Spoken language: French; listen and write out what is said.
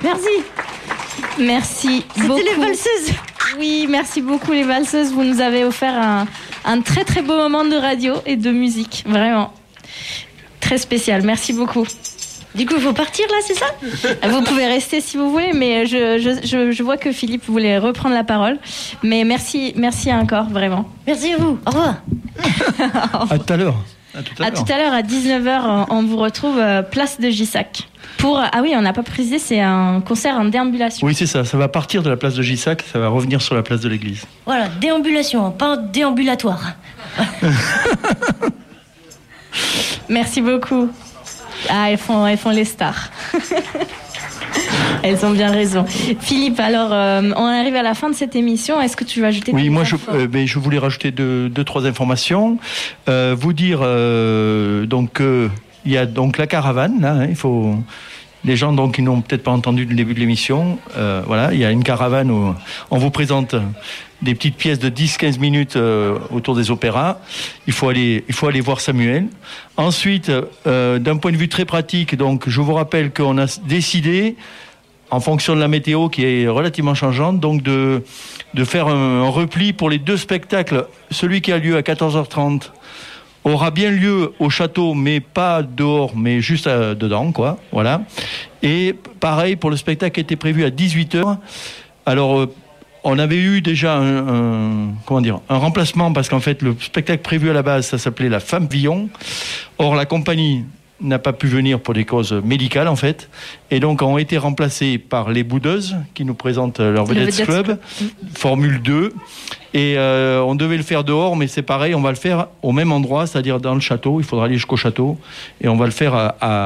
Merci beaucoup. C'était les valseuses. Oui, merci beaucoup les valseuses. Vous nous avez offert un très très beau moment de radio et de musique. Vraiment. Très spécial. Merci beaucoup. Du coup, il faut partir là, c'est ça ? Vous pouvez rester si vous voulez, mais je vois que Philippe voulait reprendre la parole. Mais merci encore, vraiment. Merci à vous. Au revoir. À tout à l'heure. À tout à l'heure, à 19h, on vous retrouve place de Gissac. Ah oui, on n'a pas précisé, c'est un concert en déambulation. Oui, c'est ça. Ça va partir de la place de Gissac, ça va revenir sur la place de l'église. Voilà, déambulation, pas déambulatoire. Merci beaucoup. Ah, elles font les stars. Elles ont bien raison. Philippe, alors, on arrive à la fin de cette émission. Est-ce que tu veux ajouter Oui, moi, je voulais rajouter deux, trois informations. Vous dire, il y a donc la caravane, là, il faut... Les gens donc, qui n'ont peut-être pas entendu le début de l'émission, voilà, il y a une caravane où on vous présente des petites pièces de 10-15 minutes autour des opéras. Il faut aller voir Samuel. Ensuite, d'un point de vue très pratique, donc, je vous rappelle qu'on a décidé, en fonction de la météo qui est relativement changeante, donc de faire un repli pour les deux spectacles. Celui qui a lieu à 14h30 aura bien lieu au château, mais pas dehors, mais juste dedans, quoi. Voilà. Et pareil pour le spectacle qui était prévu à 18h. Alors, on avait eu déjà un remplacement, parce qu'en fait, le spectacle prévu à la base, ça s'appelait La Femme Villon. Or, la compagnie n'a pas pu venir pour des causes médicales, en fait. Et donc, ont été remplacés par les Boudeuses, qui nous présentent leur Vedettes Club, Formule 2. Et on devait le faire dehors, mais c'est pareil, on va le faire au même endroit, c'est-à-dire dans le château. Il faudra aller jusqu'au château. Et on va le faire à